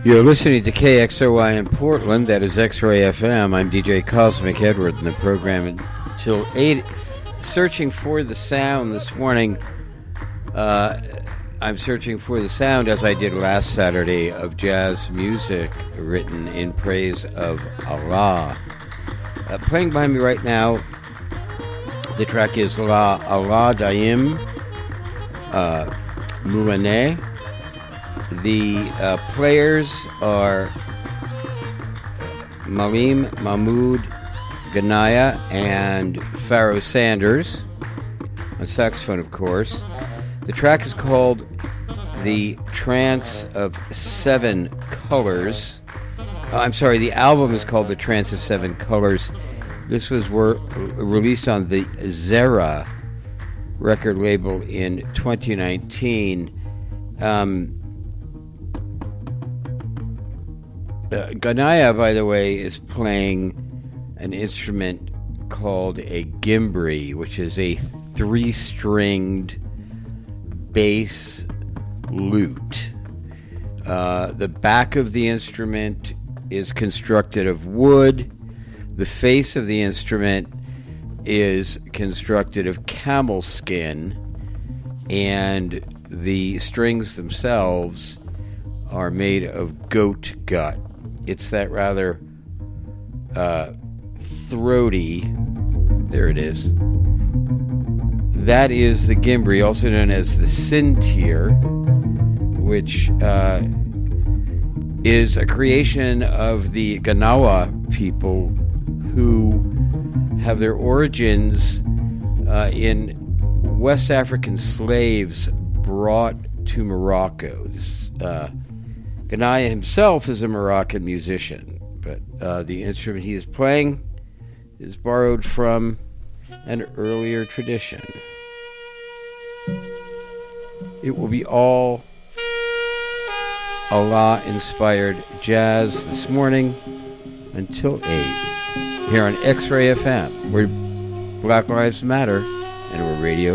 You're listening to KXOY in Portland. That is X-Ray FM. I'm DJ Cosmic Edward in the program until 8. Searching for the sound this morning. I'm searching for the sound, as I did last Saturday, of jazz music written in praise of Allah. Playing by me right now, the track is La Allah Daim Moulaneh. The players are Malim Mahmoud Ganaya and Pharaoh Sanders, on saxophone, of course. The track is called The Trance of Seven Colors. The album is called The Trance of Seven Colors. This was released on the Zera record label in 2019. Ganaya, by the way, is playing an instrument called a gimbri, which is a 3-stringed bass lute. The back of the instrument is constructed of wood. The face of the instrument is constructed of camel skin, and the strings themselves are made of goat gut. It's that rather throaty. There it is. That is the gimbri, also known as the sintir, which is a creation of the Ganawa people who have their origins in West African slaves brought to Morocco. Ganaya himself is a Moroccan musician, but the instrument he is playing is borrowed from an earlier tradition. It will be all Allah-inspired jazz this morning until 8 here on X-Ray FM, where Black Lives Matter and where radio